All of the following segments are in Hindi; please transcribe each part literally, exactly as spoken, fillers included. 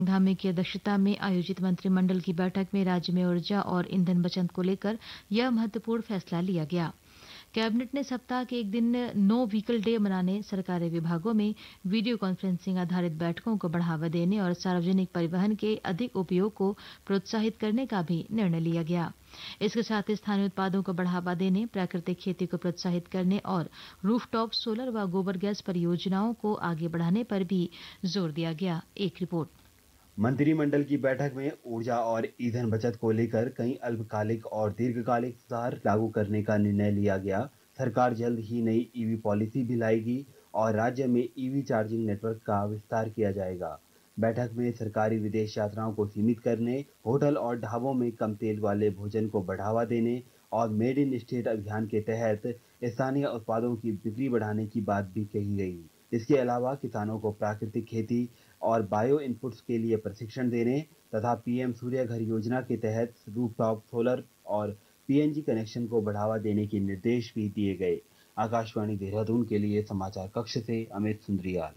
धामी की अध्यक्षता में आयोजित मंत्रिमंडल की बैठक में राज्य में ऊर्जा और ईंधन बचत को लेकर यह महत्वपूर्ण फैसला लिया गया। कैबिनेट ने सप्ताह के एक दिन नो व्हीकल डे मनाने, सरकारी विभागों में वीडियो कॉन्फ्रेंसिंग आधारित बैठकों को बढ़ावा देने और सार्वजनिक परिवहन के अधिक उपयोग को प्रोत्साहित करने का भी निर्णय लिया गया। इसके साथ ही स्थानीय उत्पादों को बढ़ावा देने, प्राकृतिक खेती को प्रोत्साहित करने और रूफटॉप सोलर व गोबर गैस परियोजनाओं को आगे बढ़ाने पर भी जोर दिया गया। एक रिपोर्ट। मंत्रिमंडल की बैठक में ऊर्जा और ईंधन बचत को लेकर कई अल्पकालिक और दीर्घकालिक सुधार लागू करने का निर्णय लिया गया। सरकार जल्द ही नई ईवी पॉलिसी भी लाएगी और राज्य में ईवी चार्जिंग नेटवर्क का विस्तार किया जाएगा। बैठक में सरकारी विदेश यात्राओं को सीमित करने, होटल और ढाबों में कम तेल वाले भोजन को बढ़ावा देने और मेड इन स्टेट अभियान के तहत स्थानीय उत्पादों की बिक्री बढ़ाने की बात भी कही गई। इसके अलावा किसानों को प्राकृतिक खेती और बायो इनपुट्स के लिए प्रशिक्षण देने तथा पीएम सूर्य घर योजना के तहत रूफटॉप सोलर और पीएनजी कनेक्शन को बढ़ावा देने के निर्देश भी दिए गए। आकाशवाणी देहरादून के लिए समाचार कक्ष से अमित सुंद्रियाल।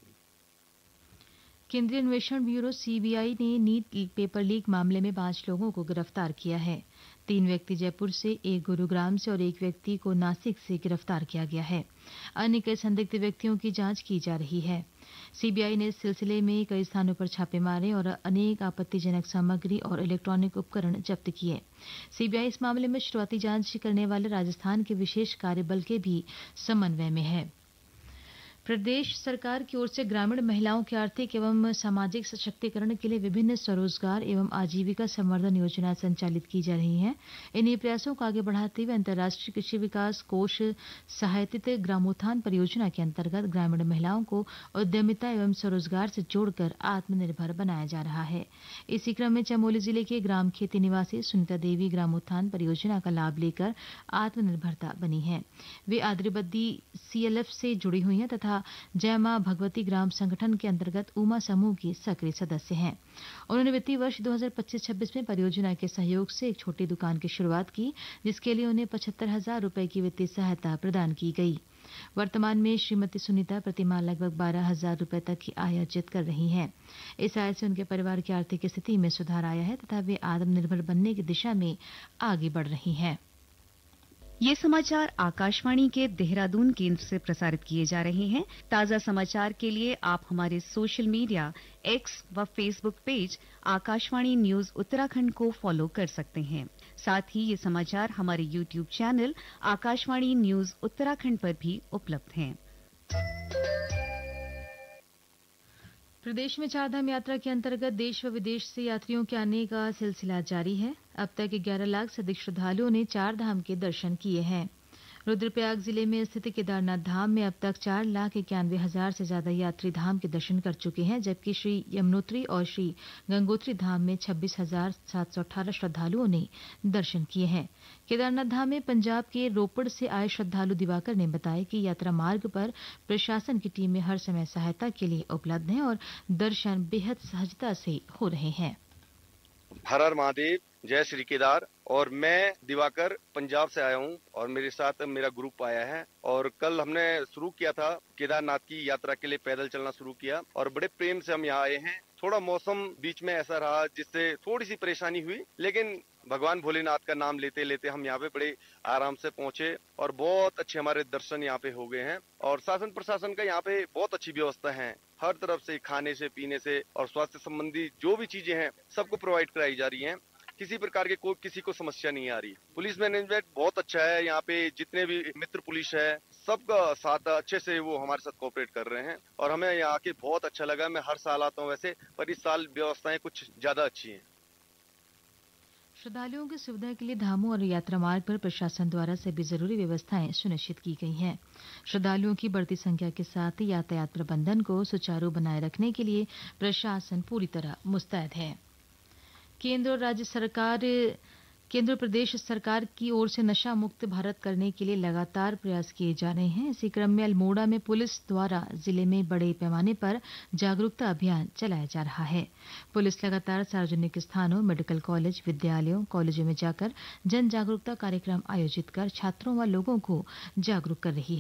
केंद्रीय अन्वेषण ब्यूरो सीबीआई ने नीट पेपर लीक मामले में पांच लोगों को गिरफ्तार किया है। तीन व्यक्ति जयपुर से, एक गुरुग्राम से और एक व्यक्ति को नासिक से गिरफ्तार किया गया है। अन्य कई संदिग्ध व्यक्तियों की जांच की जा रही है। सीबीआई ने इस सिलसिले में कई स्थानों पर छापे मारे और अनेक आपत्तिजनक सामग्री और इलेक्ट्रॉनिक उपकरण जब्त किए। सीबीआई इस मामले में शुरुआती जांच करने वाले राजस्थान के विशेष कार्यबल के भी समन्वय में है। प्रदेश सरकार की ओर से ग्रामीण महिलाओं के आर्थिक एवं सामाजिक सशक्तिकरण के लिए विभिन्न स्वरोजगार एवं आजीविका संवर्धन योजनाएं संचालित की जा रही हैं। इन्हीं प्रयासों को आगे बढ़ाते हुए अंतर्राष्ट्रीय कृषि विकास कोष सहायतित ग्रामोत्थान परियोजना के अंतर्गत ग्रामीण महिलाओं को उद्यमिता एवं स्वरोजगार से जोड़कर आत्मनिर्भर बनाया जा रहा है। इसी क्रम में चमोली जिले के ग्राम खेती निवासी सुनीता देवी ग्रामोत्थान परियोजना का लाभ लेकर आत्मनिर्भरता बनी है। वे आद्रबद्दी सीएलएफ से जुड़ी हुई हैं तथा जय मां भगवती ग्राम संगठन के अंतर्गत उमा समूह की सक्रिय सदस्य हैं। उन्होंने वित्तीय वर्ष दो हज़ार पच्चीस छब्बीस में परियोजना के सहयोग से एक छोटी दुकान की शुरुआत की, जिसके लिए उन्हें पचहत्तर हजार रुपए की वित्तीय सहायता प्रदान की गई। वर्तमान में श्रीमती सुनीता प्रतिमाह लगभग बारह हजार रुपए तक की आय अर्जित कर रही हैं। इस आय से उनके परिवार की आर्थिक स्थिति में सुधार आया है तथा वे आत्मनिर्भर बनने की दिशा में आगे बढ़ रही हैं। ये समाचार आकाशवाणी के देहरादून केंद्र से प्रसारित किए जा रहे हैं। ताजा समाचार के लिए आप हमारे सोशल मीडिया एक्स व Facebook page Akashvani news Uttarakhand को फॉलो कर सकते हैं। साथ ही ये समाचार हमारे YouTube channel Akashvani news Uttarakhand पर भी उपलब्ध हैं। प्रदेश में चारधाम यात्रा के अंतर्गत देश व विदेश से यात्रियों के आने का सिलसिला जारी है। अब तक ग्यारह लाख से अधिक श्रद्धालुओं ने चार धाम के दर्शन किए हैं। रुद्रप्रयाग जिले में स्थित केदारनाथ धाम में अब तक चार लाख इक्यानवे हजार से ज्यादा यात्री धाम के दर्शन कर चुके हैं, जबकि श्री यमुनोत्री और श्री गंगोत्री धाम में छब्बीस हजार सात सौ अठारह श्रद्धालुओं ने दर्शन किए हैं। केदारनाथ धाम में पंजाब के रोपड़ से आए श्रद्धालु दिवाकर ने बताया कि यात्रा मार्ग पर प्रशासन की टीमें हर समय सहायता के लिए उपलब्ध हैं और दर्शन बेहद सहजता से हो रहे हैं। हर हर महादेव, जय श्री केदार। और मैं दिवाकर पंजाब से आया हूँ और मेरे साथ मेरा ग्रुप आया है और कल हमने शुरू किया था केदारनाथ की यात्रा के लिए पैदल चलना शुरू किया और बड़े प्रेम से हम यहाँ आए हैं। थोड़ा मौसम बीच में ऐसा रहा जिससे थोड़ी सी परेशानी हुई, लेकिन भगवान भोलेनाथ का नाम लेते लेते हम यहाँ पे बड़े आराम से पहुंचे और बहुत अच्छे हमारे दर्शन यहाँ पे हो गए हैं। और शासन प्रशासन का यहाँ पे बहुत अच्छी व्यवस्था है, हर तरफ से खाने से पीने से और स्वास्थ्य संबंधी जो भी चीजें हैं सबको प्रोवाइड कराई जा रही हैं। किसी प्रकार के कोई किसी को समस्या नहीं आ रही। पुलिस मैनेजमेंट बहुत अच्छा है, यहाँ पे जितने भी मित्र पुलिस है सबका साथ अच्छे से वो हमारे साथ कोऑपरेट कर रहे हैं और हमें यहाँ आके बहुत अच्छा लगा। मैं हर साल आता हूँ वैसे, पर इस साल व्यवस्थाएं कुछ ज्यादा अच्छी हैं। श्रद्धालुओं की सुविधा के लिए धामों और यात्रा मार्ग पर प्रशासन द्वारा सभी जरूरी व्यवस्थाएं सुनिश्चित की गई हैं। श्रद्धालुओं की बढ़ती संख्या के साथ यातायात प्रबंधन को सुचारू बनाए रखने के लिए प्रशासन पूरी तरह मुस्तैद है। केंद्र और राज्य सरकार केंद्र और प्रदेश सरकार की ओर से नशा मुक्त भारत करने के लिए लगातार प्रयास किए जा रहे हैं। इसी क्रम में अल्मोड़ा में पुलिस द्वारा जिले में बड़े पैमाने पर जागरूकता अभियान चलाया जा रहा है। पुलिस लगातार सार्वजनिक स्थानों, मेडिकल कॉलेज, विद्यालयों, कॉलेजों में जाकर जन जागरूकता कार्यक्रम आयोजित कर छात्रों व लोगों को जागरूक कर रही है।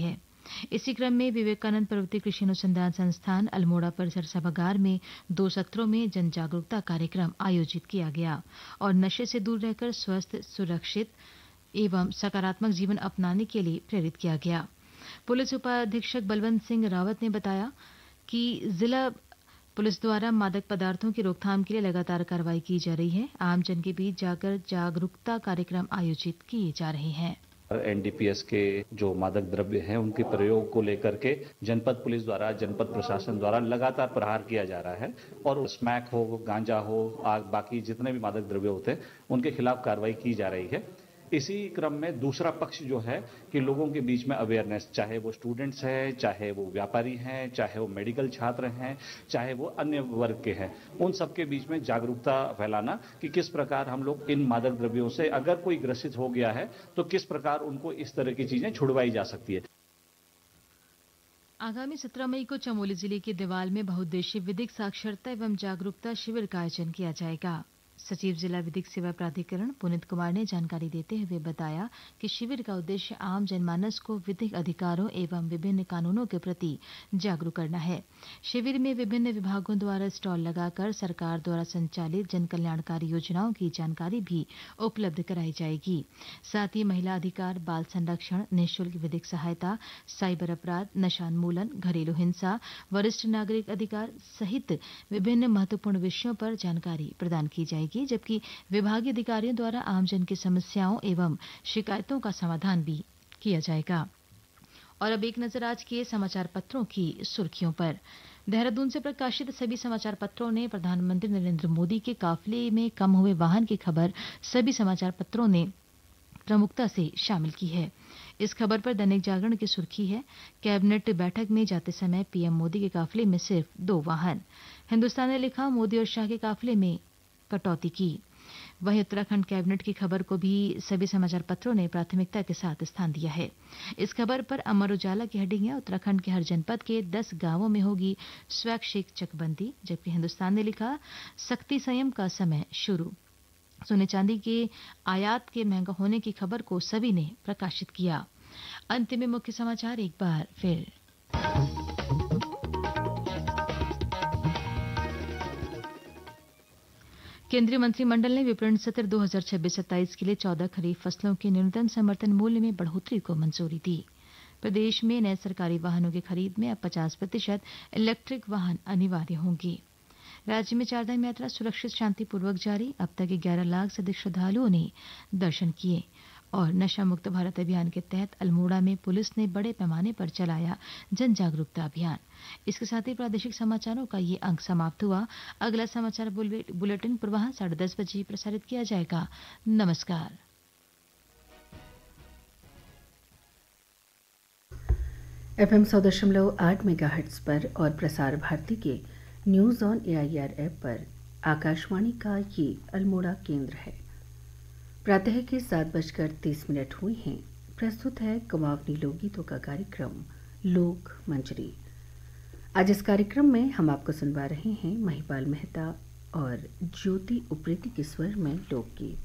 इसी क्रम में विवेकानंद प्रवृत्ति कृषि अनुसंधान संस्थान अल्मोड़ा परिसर सभागार में दो सत्रों में जन जागरूकता कार्यक्रम आयोजित किया गया और नशे से दूर रहकर स्वस्थ, सुरक्षित एवं सकारात्मक जीवन अपनाने के लिए प्रेरित किया गया। पुलिस उपाधीक्षक बलवंत सिंह रावत ने बताया कि जिला पुलिस द्वारा मादक पदार्थों की रोकथाम के लिए लगातार कार्रवाई की जा रही है। आमजन के बीच जाकर जागरूकता कार्यक्रम आयोजित किए जा रहे हैं। एन डी पी एस के जो मादक द्रव्य हैं उनके प्रयोग को लेकर के जनपद पुलिस द्वारा, जनपद प्रशासन द्वारा लगातार प्रहार किया जा रहा है और स्मैक हो, गांजा हो, आग बाकी जितने भी मादक द्रव्य होते हैं उनके खिलाफ कार्रवाई की जा रही है। इसी क्रम में दूसरा पक्ष जो है कि लोगों के बीच में अवेयरनेस, चाहे वो स्टूडेंट्स हैं, चाहे वो व्यापारी हैं, चाहे वो मेडिकल छात्र हैं, चाहे वो अन्य वर्ग के हैं, उन सबके बीच में जागरूकता फैलाना कि किस प्रकार हम लोग इन मादक द्रव्यों से अगर कोई ग्रसित हो गया है तो किस प्रकार उनको इस तरह की चीजें छुड़वाई जा सकती है। आगामी सत्रह मई को चमोली जिले के देवाल में बहुउद्देशीय विधिक साक्षरता एवं जागरूकता शिविर का आयोजन किया जाएगा। सचिव जिला विधिक सेवा प्राधिकरण पुनीत कुमार ने जानकारी देते हुए बताया कि शिविर का उद्देश्य आम जनमानस को विधिक अधिकारों एवं विभिन्न कानूनों के प्रति जागरूक करना है। शिविर में विभिन्न विभागों द्वारा स्टॉल लगाकर सरकार द्वारा संचालित जन कल्याणकारी योजनाओं की जानकारी भी उपलब्ध कराई जाएगी। साथ ही महिला अधिकार, बाल संरक्षण, निःशुल्क विधिक सहायता, साइबर अपराध, नशान्मूलन, घरेलू हिंसा, वरिष्ठ नागरिक अधिकार सहित विभिन्न महत्वपूर्ण विषयों पर जानकारी प्रदान की जाएगी, जबकि विभागीय अधिकारियों द्वारा आमजन की समस्याओं एवं शिकायतों का समाधान भी किया जाएगा। और अब एक नजर आज के समाचार पत्रों की सुर्खियों पर। देहरादून से प्रकाशित सभी समाचार पत्रों ने प्रधानमंत्री नरेंद्र मोदी के काफिले में कम हुए वाहन की खबर सभी समाचार पत्रों ने प्रमुखता से शामिल की है। इस खबर पर दैनिक जागरण की सुर्खी है, कैबिनेट बैठक में जाते समय पीएम मोदी के काफिले में सिर्फ दो वाहन। हिंदुस्तान ने लिखा, मोदी और शाह के काफिले में कटौती की। वहीं उत्तराखंड कैबिनेट की खबर को भी सभी समाचार पत्रों ने प्राथमिकता के साथ स्थान दिया है। इस खबर पर अमर उजाला की हेडिंग है, उत्तराखंड के हर जनपद के दस गांवों में होगी स्वैच्छिक चकबंदी। जबकि हिंदुस्तान ने लिखा, सख्ती संयम का समय शुरू। सोने चांदी के आयात के महंगा होने की खबर को सभी ने प्रकाशित किया। अंत में मुख्य समाचार एक बार फिर। केंद्रीय मंत्रिमंडल ने विपणन सत्र दो हज़ार छब्बीस सत्ताईस के लिए चौदह खरीफ फसलों के न्यूनतम समर्थन मूल्य में बढ़ोतरी को मंजूरी दी। प्रदेश में नए सरकारी वाहनों की खरीद में अब पचास प्रतिशत इलेक्ट्रिक वाहन अनिवार्य होंगे। राज्य में चारधाम यात्रा सुरक्षित शांतिपूर्वक जारी। अब तक ग्यारह लाख से अधिक श्रद्धालुओं ने दर्शन किए। और नशा मुक्त भारत अभियान के तहत अल्मोड़ा में पुलिस ने बड़े पैमाने पर चलाया जन जागरूकता अभियान। इसके साथ ही प्रादेशिक समाचारों का ये अंक समाप्त हुआ। अगला समाचार बुलेटिन पूर्वाह्न साढ़े दस बजे प्रसारित किया जाएगा। नमस्कार। एफएम सौ दशमलव आठ मेगाहर्ट्ज पर और प्रसार भारती के न्यूज ऑन एआईआर ऐप पर आकाशवाणी का ये अल्मोड़ा केंद्र है। प्रातः के सात बजकर तीस मिनट हुए हैं। प्रस्तुत है कुमाऊनी लोकगीतों का कार्यक्रम लोक मंजरी। आज इस कार्यक्रम में हम आपको सुनवा रहे हैं महिपाल मेहता और ज्योति उप्रेती के स्वर में लोकगीत।